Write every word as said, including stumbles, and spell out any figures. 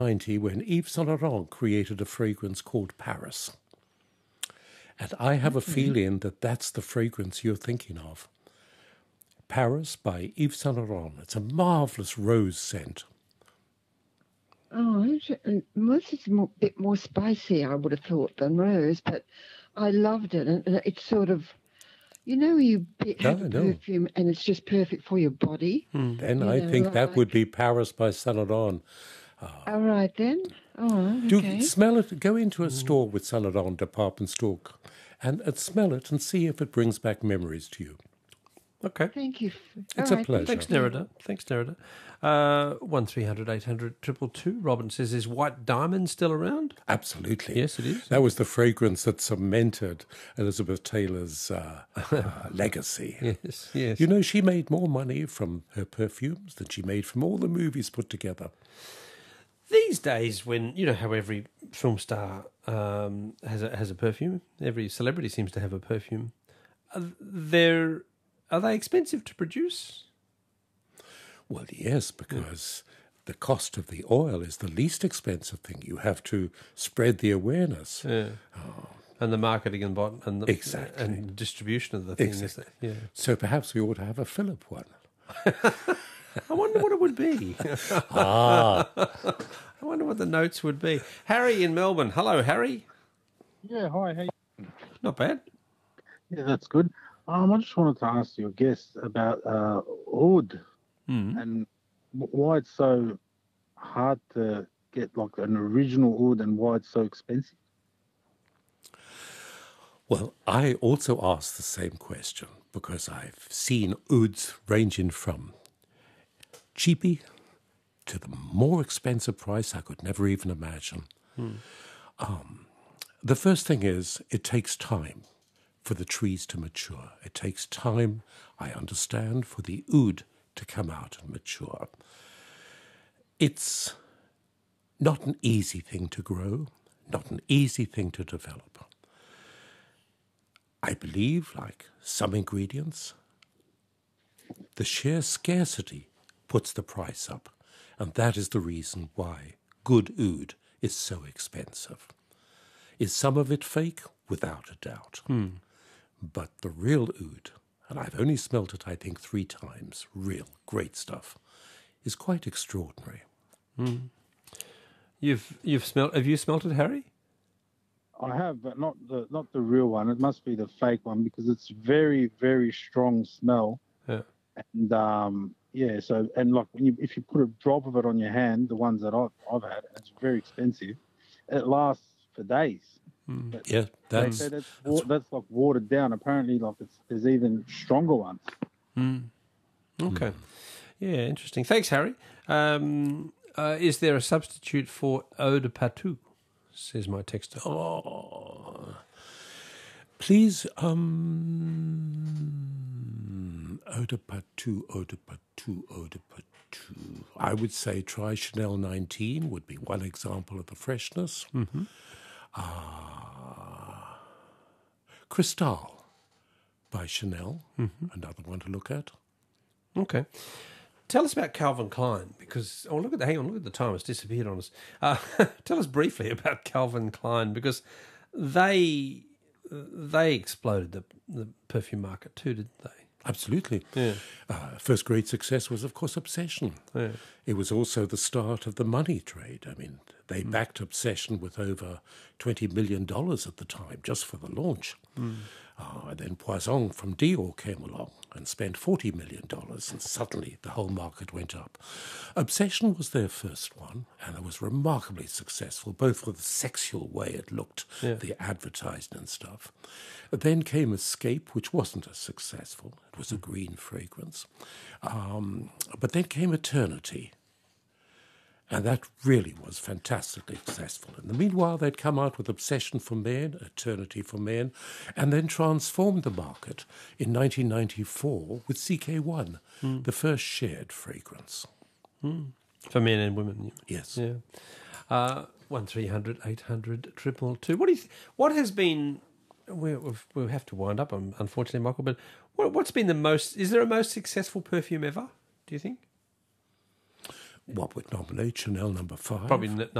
ninety when Yves Saint Laurent created a fragrance called Paris. And I have a feeling that that's the fragrance you're thinking of. Paris by Yves Saint Laurent. It's a marvellous rose scent. Oh, inter- this is a bit more spicy, I would have thought, than rose, but I loved it. And and it's sort of, you know, you be- No, have a no. perfume and it's just perfect for your body. Then You I know, think that would like- be Paris by Saint Laurent. All right, then. Oh, Do okay. smell it. Go into a store with Saint Laurent department store and, and smell it and see if it brings back memories to you. Okay. Thank you. f- It's all a right, pleasure. Thanks, Nerida. Thanks, Nerida. Uh, one three hundred eight hundred triple two. Robin says, is White Diamond still around? Absolutely. Yes, it is. That was the fragrance that cemented Elizabeth Taylor's uh, uh, legacy. Yes, yes. You know, she made more money from her perfumes than she made from all the movies put together. These days, when you know how every film star um, has a has a perfume, every celebrity seems to have a perfume. Are they're are they expensive to produce? Well, yes, because the cost of the oil is the least expensive thing. You have to spread the awareness. Yeah. And the marketing and bot and the, Exactly. and distribution of the thing. is Exactly. that- Yeah. So perhaps we ought to have a Philip one. I wonder what it would be. Ah, I wonder what the notes would be. Harry in Melbourne. Hello, Harry. Yeah, hi. Hey. Not bad. Yeah, that's good. Um, I just wanted to ask your guest about uh, oud Mm. and w- why it's so hard to get like an original oud and why it's so expensive. well, I also asked the same question because I've seen ouds ranging from cheapy to the more expensive price I could never even imagine. Um, the first thing is it takes time for the trees to mature. It takes time, I understand, for the oud to come out and mature. It's not an easy thing to grow, not an easy thing to develop. I believe, like some ingredients, the sheer scarcity puts the price up, and that is the reason why good oud is so expensive. Is some of it fake? Without a doubt. But the real oud, and I've only smelt it, I think, three times, real great stuff, is quite extraordinary. You've you've smelt. Have you smelt it, Harry? I have, but not the not the real one. It must be the fake one because it's very very strong smell. Yeah. And um, yeah, so and like when you if you put a drop of it on your hand, the ones that I've I've had, it's very expensive. It lasts for days. But Yeah, they that's say that's, wa- that's like watered down. Apparently, like it's, there's even stronger ones. Okay. Yeah, interesting. Thanks, Harry. Um, uh, is there a substitute for eau de patou? Says my texter. Oh, please, um, eau de patou, eau de patou, eau de patou. I would say try Chanel nineteen would be one example of the freshness. Mm-hmm. Ah, Cristal by Chanel, another one to look at. Okay. Tell us about Calvin Klein, because oh look at the hang on, look at the time, it's disappeared on us. Uh, tell us briefly about Calvin Klein, because they they exploded the the perfume market too, didn't they? Absolutely. Yeah. Uh, first great success was, of course, Obsession. Yeah. It was also the start of the money trade. I mean, they backed Obsession with over twenty million dollars at the time, just for the launch. Uh, and then Poisson from Dior came along and spent forty million dollars, and suddenly the whole market went up. Obsession was their first one, and it was remarkably successful, both for the sexual way it looked, Yeah. the advertising and stuff. Then came Escape, which wasn't as successful. It was a green fragrance. Um, but then came Eternity, and that really was fantastically successful. In the meanwhile, they'd come out with Obsession for Men, Eternity for Men, and then transformed the market in nineteen ninety-four with C K one, the first shared fragrance. For men and women. Yes. Yeah. Uh, one three hundred eight hundred triple two. What do you? Th- what has been? We we've, we'll have to wind up, um, unfortunately, Michael. But what, what's been the most? Is there a most successful perfume ever? Do you think? What would nominate Chanel number five? Probably n-